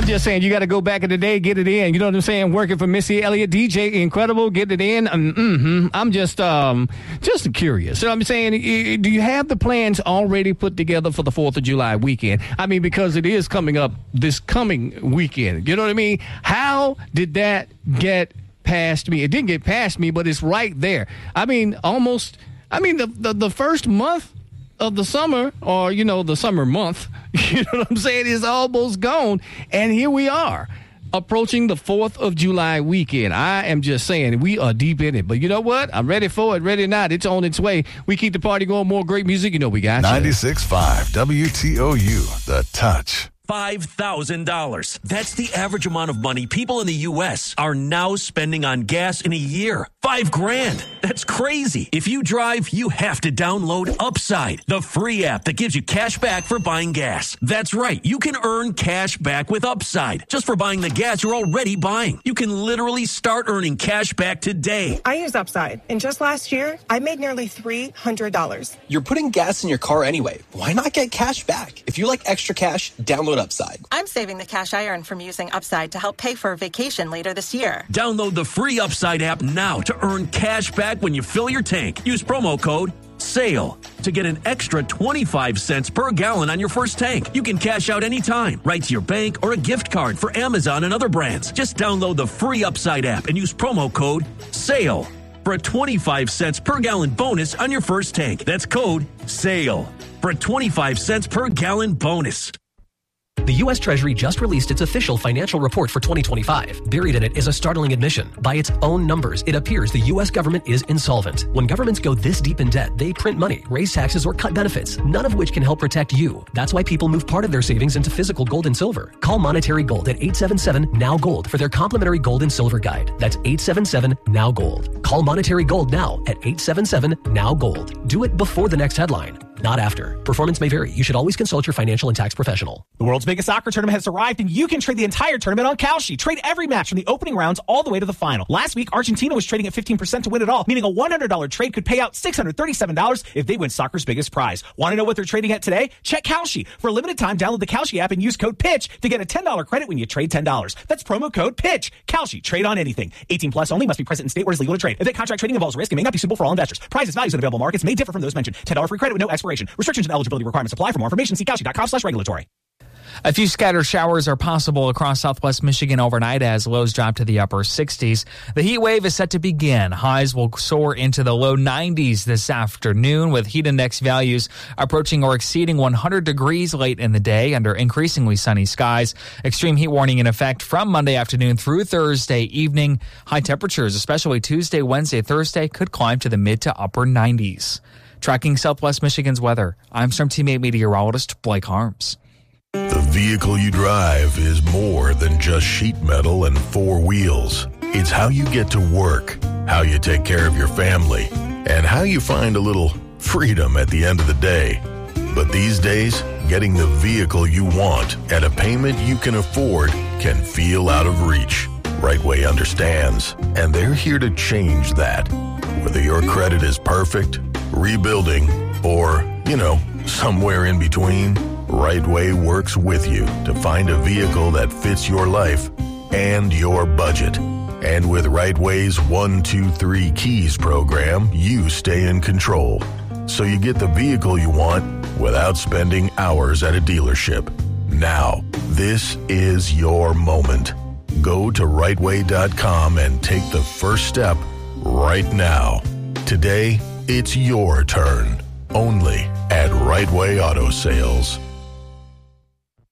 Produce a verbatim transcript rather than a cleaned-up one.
just saying, you got to go back in the day, get it in. You know what I'm saying? Working for Missy Elliott, D J Incredible, get it in. Um, mm-hmm. I'm just um, just curious. So I'm saying, do you have the plans already put together for the fourth of July weekend? I mean, because it is coming up this coming weekend. You know what I mean? How did that get past me? It didn't get past me, but it's right there. I mean, almost, I mean, the, the, the first month of the summer, or, you know, the summer month, you know what I'm saying, is almost gone. And here we are, approaching the fourth of July weekend. I am just saying, we are deep in it. But you know what? I'm ready for it, ready or not. It's on its way. We keep the party going, more great music. You know we got ninety-six point five W T O U, The Touch. five thousand dollars. That's the average amount of money people in the U S are now spending on gas in a year. Five grand. That's crazy. If you drive, you have to download Upside, the free app that gives you cash back for buying gas. That's right. You can earn cash back with Upside just for buying the gas you're already buying. You can literally start earning cash back today. I use Upside, and just last year, I made nearly three hundred dollars. You're putting gas in your car anyway. Why not get cash back? If you like extra cash, download Upside. I'm saving the cash I earn from using Upside to help pay for a vacation later this year. Download the free Upside app now to earn cash back when you fill your tank. Use promo code SALE to get an extra twenty-five cents per gallon on your first tank. You can cash out anytime, right to your bank or a gift card for Amazon and other brands. Just download the free Upside app and use promo code SALE for a twenty-five cents per gallon bonus on your first tank. That's code SALE for a twenty-five cents per gallon bonus. The U S Treasury just released its official financial report for twenty twenty-five. Buried in it is a startling admission. By its own numbers, it appears the U S government is insolvent. When governments go this deep in debt, they print money, raise taxes, or cut benefits, none of which can help protect you. That's why people move part of their savings into physical gold and silver. Call Monetary Gold at eight seven seven, N O W, GOLD for their complimentary gold and silver guide. That's eight seven seven, N O W, GOLD. Call Monetary Gold now at eight seven seven, N O W, GOLD. Do it before the next headline, not after. Performance may vary. You should always consult your financial and tax professional. The world's biggest soccer tournament has arrived, and you can trade the entire tournament on Kalshi. Trade every match from the opening rounds all the way to the final. Last week, Argentina was trading at fifteen percent to win it all, meaning a one hundred dollars trade could pay out six hundred thirty-seven dollars if they win soccer's biggest prize. Want to know what they're trading at today? Check Kalshi. For a limited time, download the Kalshi app and use code PITCH to get a ten dollars credit when you trade ten dollars. That's promo code PITCH. Kalshi. Trade on anything. eighteen plus only. Must be present in state where it's legal to trade. Event contract trading involves risk and may not be suitable for all investors. Prices, values, and available markets may differ from those mentioned. ten dollars free credit with no expiration. Restrictions and eligibility requirements apply. For more information, see Kalshi dot com slash regulatory. A few scattered showers are possible across southwest Michigan overnight as lows drop to the upper sixties. The heat wave is set to begin. Highs will soar into the low nineties this afternoon, with heat index values approaching or exceeding one hundred degrees late in the day under increasingly sunny skies. Extreme heat warning in effect from Monday afternoon through Thursday evening. High temperatures, especially Tuesday, Wednesday, Thursday, could climb to the mid to upper nineties. Tracking southwest Michigan's weather, I'm Storm Team eight meteorologist Blake Harms. The vehicle you drive is more than just sheet metal and four wheels. It's how you get to work, how you take care of your family, and how you find a little freedom at the end of the day. But these days, getting the vehicle you want at a payment you can afford can feel out of reach. Rightway understands, and they're here to change that. Whether your credit is perfect, rebuilding, or, you know, somewhere in between, Rightway works with you to find a vehicle that fits your life and your budget. And with Rightway's one two three Keys program, you stay in control. So you get the vehicle you want without spending hours at a dealership. Now, this is your moment. Go to Rightway dot com and take the first step right now. Today, it's your turn. Only at Rightway Auto Sales.